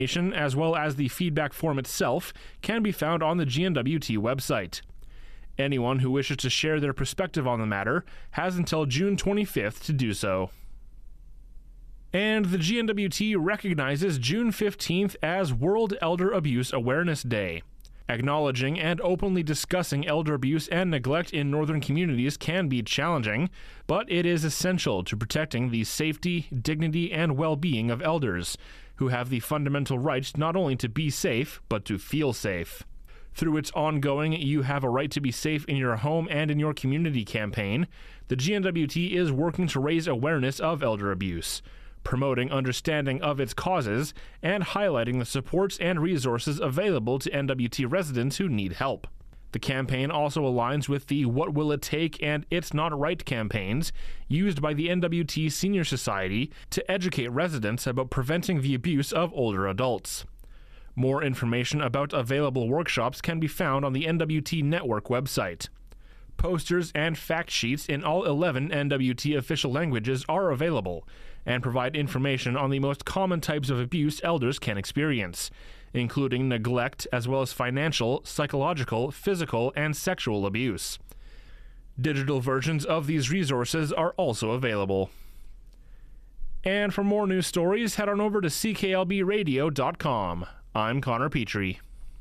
as well as the feedback form itself, can be found on the GNWT website. Anyone who wishes to share their perspective on the matter has until June 25th to do so. And the GNWT recognizes June 15th as World Elder Abuse Awareness Day. Acknowledging and openly discussing elder abuse and neglect in northern communities can be challenging, but it is essential to protecting the safety, dignity, and well-being of elders, who have the fundamental right not only to be safe, but to feel safe. Through its ongoing You Have a Right to Be Safe in Your Home and in Your Community campaign, the GNWT is working to raise awareness of elder abuse, promoting understanding of its causes, and highlighting the supports and resources available to NWT residents who need help. The campaign also aligns with the What Will It Take and It's Not Right campaigns used by the NWT Senior Society to educate residents about preventing the abuse of older adults. More information about available workshops can be found on the NWT Network website. Posters and fact sheets in all 11 NWT official languages are available and provide information on the most common types of abuse elders can experience, including neglect as well as financial, psychological, physical, and sexual abuse. Digital versions of these resources are also available. And for more news stories, head on over to cklbradio.com. I'm Connor Petrie.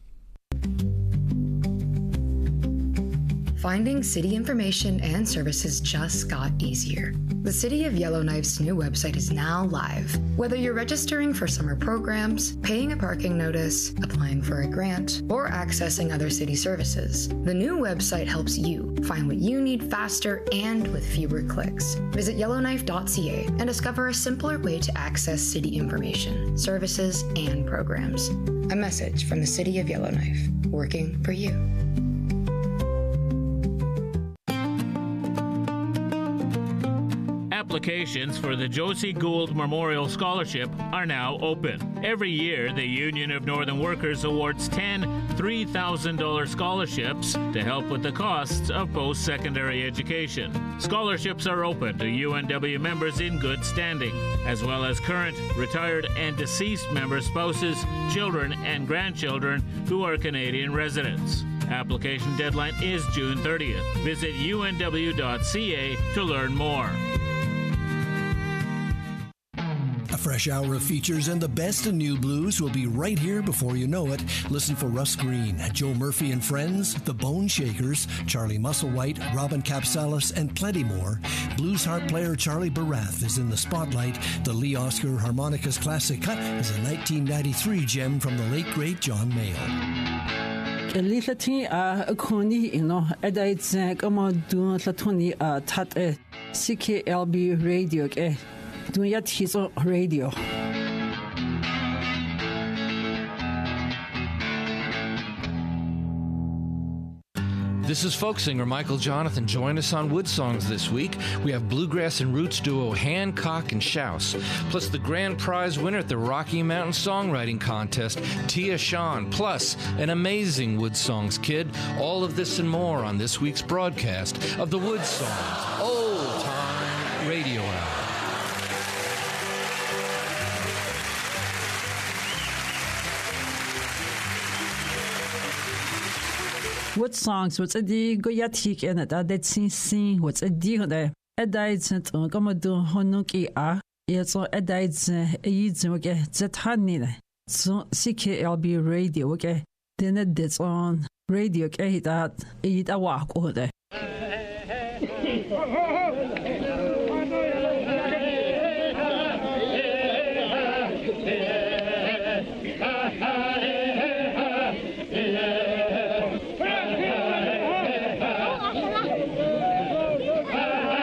Finding city information and services just got easier. The City of Yellowknife's new website is now live. Whether you're registering for summer programs, paying a parking notice, applying for a grant, or accessing other city services, the new website helps you find what you need faster and with fewer clicks. Visit yellowknife.ca and discover a simpler way to access city information, services, and programs. A message from the City of Yellowknife, working for you. Applications for the Josie Gould Memorial Scholarship are now open. Every year, the Union of Northern Workers awards 10 $3,000 scholarships to help with the costs of post-secondary education. Scholarships are open to UNW members in good standing, as well as current, retired, and deceased member spouses, children, and grandchildren who are Canadian residents. Application deadline is June 30th. Visit unw.ca to learn more. A fresh hour of features and the best in new blues will be right here before you know it. Listen for Russ Green, Joe Murphy and Friends, The Bone Shakers, Charlie Musselwhite, Robin Capsalis, and plenty more. Blues harp player Charlie Barath is in the spotlight. The Lee Oscar Harmonicas Classic Cut is a 1993 gem from the late, great John Mayall. Lithati Koni ino Edites Kamadun Latoni Tat CKLB Radio Dunyat his radio. This is folk singer Michael Jonathan. Join us on Wood Songs this week. We have bluegrass and roots duo Hancock and Shouse, plus the grand prize winner at the Rocky Mountain Songwriting Contest, Tia Shawn, plus an amazing Wood Songs kid. All of this and more on this week's broadcast of the Wood Songs Old Time Radio Hour. What songs? What's a di goyatik and that sing? What's a di there? A diet and Commodore Honuki are yet so a diet eats okay, that honey. So CKLB radio, okay? Then it's on radio, okay? That eat a walk over there. Yeah.